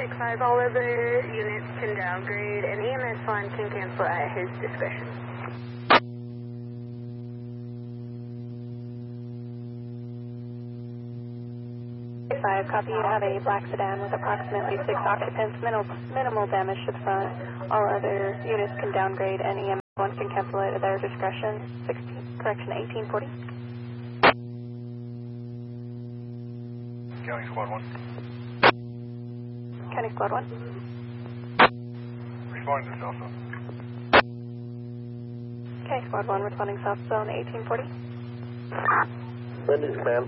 5, all other units can downgrade, and EMS 1 can cancel at his discretion. 5, copy. You have a black sedan with approximately 6 occupants, minimal damage to the front. All other units can downgrade, and EMS 1 can cancel it at their discretion. 1840. County Squad 1. County Squad 1. Responding to South Zone. County Squad 1 responding South Zone 1840. Wendy's command.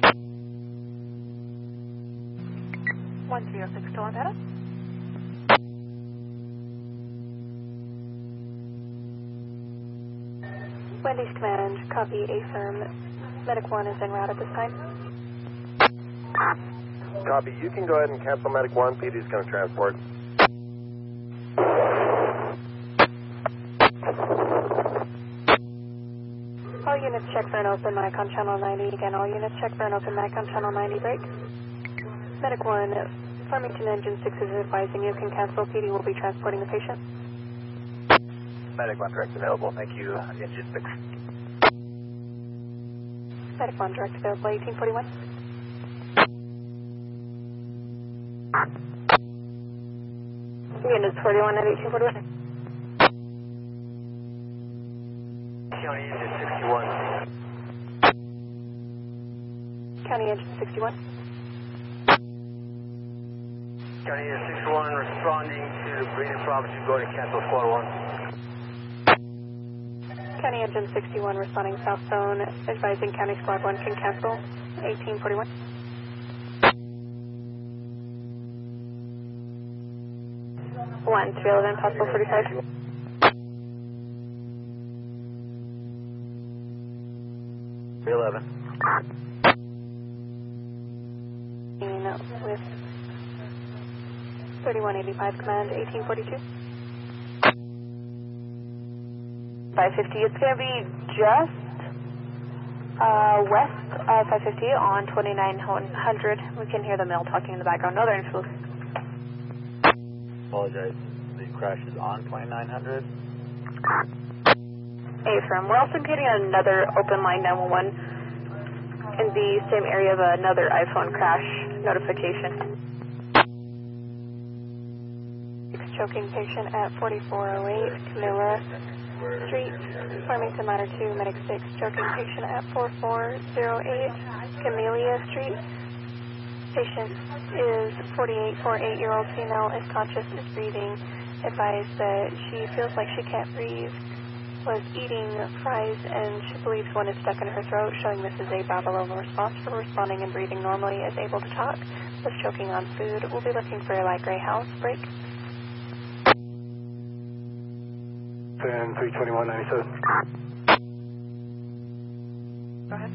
106 to Montana. Wendy's command, copy, affirm. Medic 1 is en route at this time. Copy. You can go ahead and cancel Medic 1. PD is going to transport. All units check for an open mic on channel 90. Again, all units check for an open mic on channel 90 break. Medic 1, Farmington Engine 6 is advising you can cancel. PD will be transporting the patient. Medic 1 direct available. Thank you. Engine 6. Medic 1 direct available 1841. Units 41 at 1841. County Engine 61. County Engine 61. County Engine 61 responding to Breeding Province. You go to cancel Squad 1. County Engine 61 responding South Zone, advising County Squad 1 can cancel. 1841. One, 311, possible 45. With 3185 command 1842. 550, it's going to be just west of 550 on 2900. We can hear the mill talking in the background. Northern Influence. Apologize. The crash is on 2900. Affirm. We're also getting another open line 911 in the same area of another iPhone crash notification. Choking patient at 4408 Camilla Street, Farmington Ladder 2, Medic 6. Choking patient at 4408 Camellia Street. Patient is 48-year-old female, is conscious, is breathing. Advised that she feels like she can't breathe. Was eating fries and she believes one is stuck in her throat, showing this is a Babylon response for responding and breathing normally, is able to talk. Was choking on food. We'll be looking for a light gray house. Break. And 32197. Go ahead.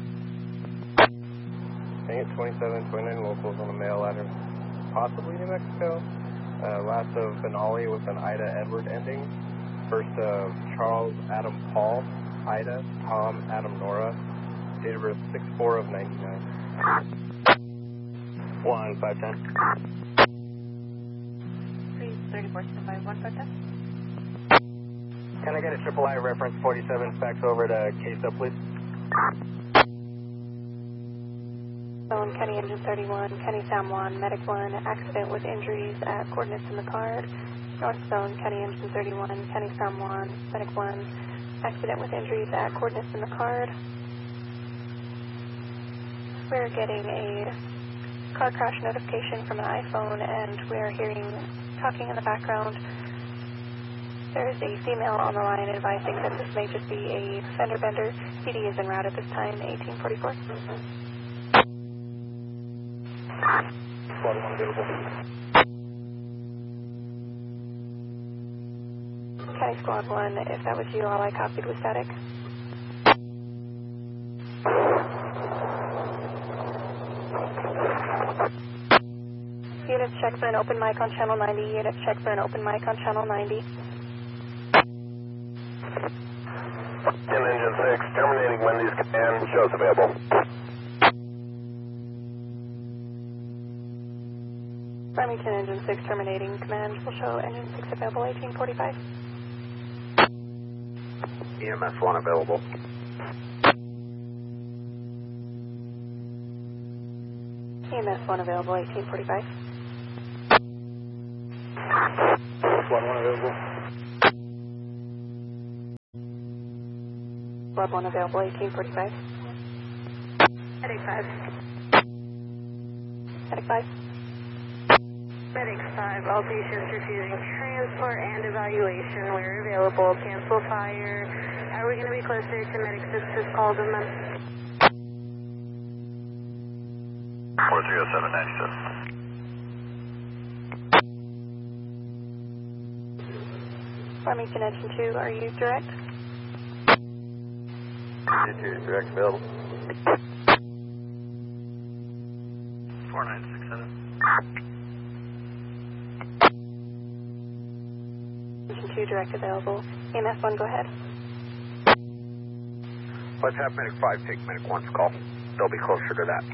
I think it's 2729 locals on the mail ladder, possibly New Mexico. Last of Benali with an Ida Edward ending. First of Charles Adam Paul, Ida, Tom Adam Nora. Date of birth 6/4 of 99. 1510. 34 standby 1510. Can I get a AAA reference 47 fax over to K-Sub, please? Zone, County Engine 31, County Sam 1, Medic 1, accident with injuries at coordinates in the card. North Zone, County Engine 31, County Sam 1, Medic 1, accident with injuries at coordinates in the card. We're getting a car crash notification from an iPhone and we're hearing talking in the background. There is a female on the line advising that this may just be a fender bender. PD is en route at this time, 1844. Squad 1 available. County Squad 1, if that was you, all I copied was static. Units check for an open mic on channel 90. Units check for an open mic on channel 90. In Engine 6, terminating Wendy's command, shows available. Farmington Engine 6 terminating. Command will show Engine 6 available 1845. EMS 1 available. EMS 1 available 1845. Blood 1 available. Blood 1 available 1845. Medic 5. Medic 5. Medic 5, all patients refusing transport and evaluation where available. Cancel fire. Are we going to be closer to Medic 6's call than them? 40797. Farmington Engine 2, are you direct? D2 direct available. 4967. Engine 2 direct available. EMS 1, go ahead. Let's have Medic 5 take Medic 1's call. They'll be closer to that.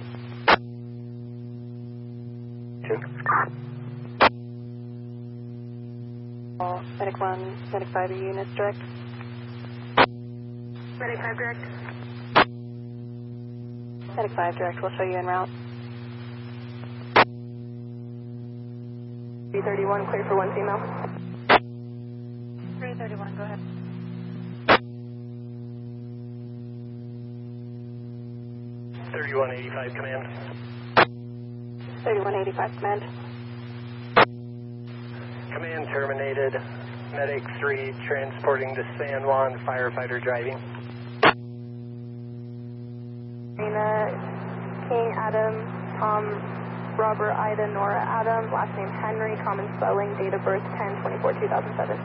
2. Medic 1, Medic 5, are units direct? Medic 5 direct. Medic 5 direct, we'll show you en route. 331, clear for 1 female. 331, go ahead. 3185 command. 3185 command. Command terminated. Medic 3 transporting to San Juan, firefighter driving. King, Adam, Tom, Robert, Ida, Nora, Adam, last name Henry, common spelling, date of birth 10/24/2007.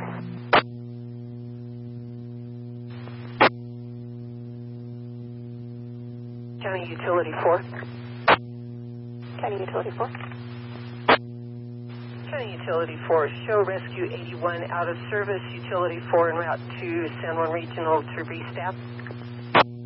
County Utility 4. County Utility 4. County Utility 4, show Rescue 81 out of service. Utility 4 en route to San Juan Regional to restaff.